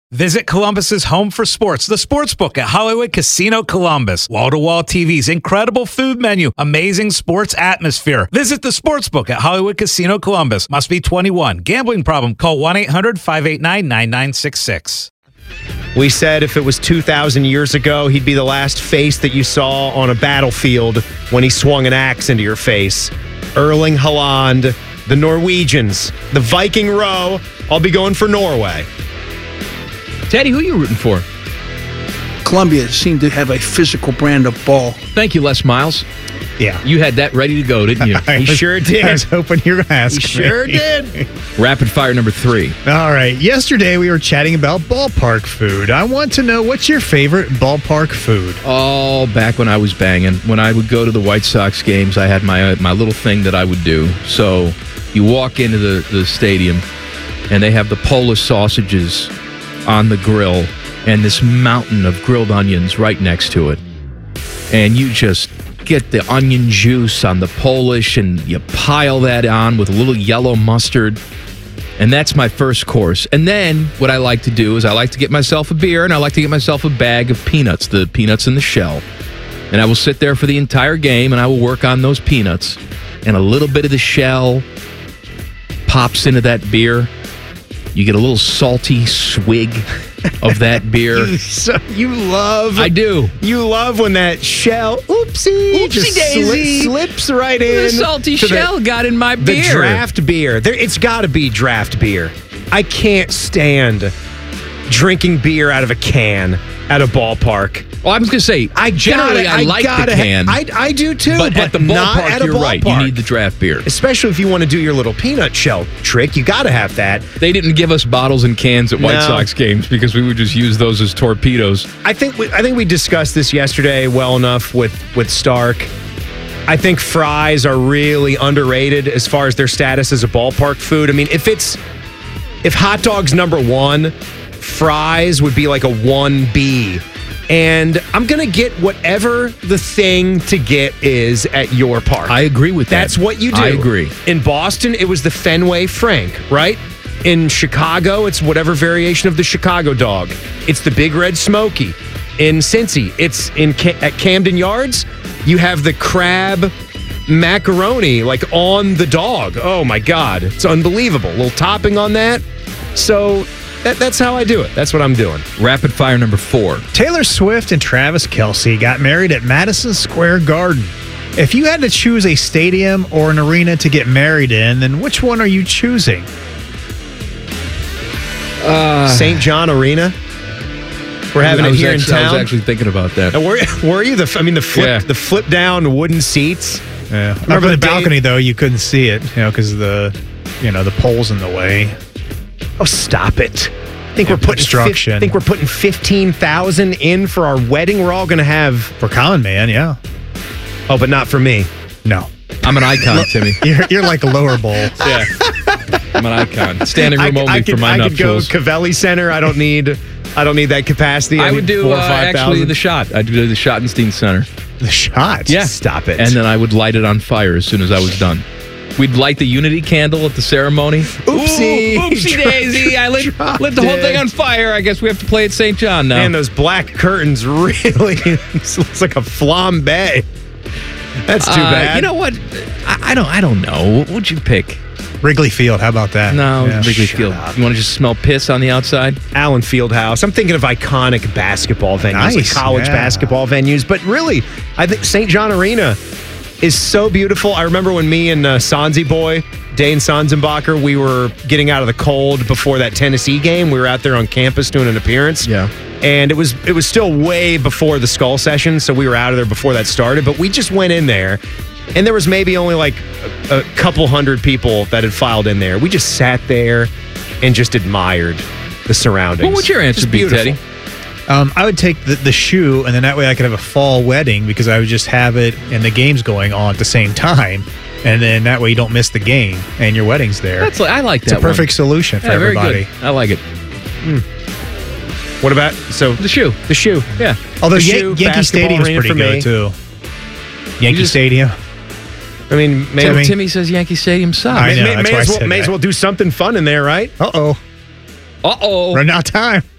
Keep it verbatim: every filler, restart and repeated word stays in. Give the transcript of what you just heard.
Visit Columbus's home for sports, the Sportsbook at Hollywood Casino Columbus. Wall-to-wall T Vs, incredible food menu, amazing sports atmosphere. Visit the Sportsbook at Hollywood Casino Columbus. Must be twenty-one. Gambling problem? Call one eight hundred five eight nine nine nine six six. We said if it was two thousand years ago, he'd be the last face that you saw on a battlefield when he swung an axe into your face. Erling Haaland, the Norwegians, the Viking row. I'll be going for Norway. Teddy, who are you rooting for? Columbia seemed to have a physical brand of ball. Thank you, Les Miles. Yeah. You had that ready to go, didn't you? He sure did. I was hoping you were going to ask He sure me. did. Rapid fire number three. All right. Yesterday, we were chatting about ballpark food. I want to know, what's your favorite ballpark food? Oh, back when I was banging. When I would go to the White Sox games, I had my uh, my little thing that I would do. So you walk into the, the stadium, and they have the Polish sausages on the grill and this mountain of grilled onions right next to it. And you just get the onion juice on the Polish and you pile that on with a little yellow mustard. And that's my first course. And then what I like to do is I like to get myself a beer and I like to get myself a bag of peanuts, the peanuts in the shell. And I will sit there for the entire game and I will work on those peanuts. And a little bit of the shell pops into that beer. You get a little salty swig of that beer. You, so, you love. I do. You love when that shell, oopsie, Oopsie just daisy. sli- slips right in. The salty to shell the, got in my beer. The draft beer. There, it's got to be draft beer. I can't stand drinking beer out of a can at a ballpark. Well, I was going to say, I generally gotta, I like gotta, the can. I, I do too, but, but, at the not ballpark, at a you're ballpark. right. You need the draft beer. Especially if you want to do your little peanut shell trick. You got to have that. They didn't give us bottles and cans at White No. Sox games because we would just use those as torpedoes. I think we, I think we discussed this yesterday well enough with, with Stark. I think fries are really underrated as far as their status as a ballpark food. I mean, if it's if hot dog's number one, fries would be like a one B. And I'm going to get whatever the thing to get is at your park. I agree with that. That's what you do. I agree. In Boston, it was the Fenway Frank, right? In Chicago, it's whatever variation of the Chicago dog. It's the Big Red Smoky. In Cincy, it's in at Camden Yards, you have the crab macaroni like on the dog. Oh my God, it's unbelievable. A little topping on that. So that, that's how I do it. That's what I'm doing. Rapid fire number four. Taylor Swift and Travis Kelce got married at Madison Square Garden. If you had to choose a stadium or an arena to get married in, then which one are you choosing? Uh, Saint John Arena. We're having I it was here actually, in town. I was actually thinking about that. And were, were you the? I mean, the flip, Yeah. the flip down wooden seats. Yeah. Remember Remember the the day- balcony, though, you couldn't see it, you know, because of the, you know, the poles in the way. Oh, stop it! I think Yeah, we're putting. obstruction. I think we're putting fifteen thousand in for our wedding. We're all going to have. For Common Man, yeah. Oh, but not for me. No. I'm an icon, Timmy. You're, you're like a lower bowl. Yeah. I'm an icon. Standing room I, only I could, for my I could go nuptials. Cavelli Center. I don't need. I don't need that capacity. I need would do four or uh, five actually thousand. the shot. I'd do the Schottenstein Center. The shot. Yeah. Stop it. And then I would light it on fire as soon as I was done. We'd light the unity candle at the ceremony. Oopsie. Ooh, oopsie daisy. I lit, lit the whole thing on fire. I guess we have to play at Saint John now. Man, those black curtains really it looks like a flambe. That's too Uh, bad. You know what? I, I don't. I don't know. What would you pick? Wrigley Field, how about that? No, Yeah. Wrigley shut Field. up. You want to just smell piss on the outside? Allen Fieldhouse. I'm thinking of iconic basketball venues, like Nice, college yeah. basketball venues. But really, I think Saint John Arena is so beautiful. I remember when me and uh, Sanzi boy, Dane Sanzenbacher, we were getting out of the cold before that Tennessee game. We were out there on campus doing an appearance. Yeah. And it was it was still way before the skull session, so we were out of there before that started. But we just went in there, and there was maybe only like a, a couple hundred people that had filed in there. We just sat there and just admired the surroundings. What would your answer Just be, beautiful. Teddy? Um, I would take the, the shoe, and then that way I could have a fall wedding because I would just have it and the game's going on at the same time. And then that way you don't miss the game and your wedding's there. That's I like it's that a perfect one. solution for Yeah, very everybody. good. I like it. What about so The shoe. the shoe? Yeah. Although The Yan- shoe, Yankee basketball Stadium's arena pretty for good me. too. Yankee just- Stadium. I mean, may, Tim, Timmy. Timmy says Yankee Stadium sucks. I may, know, may, that's may why I as well said may as that. well do something fun in there, right? Uh oh. Uh oh. Run out of time.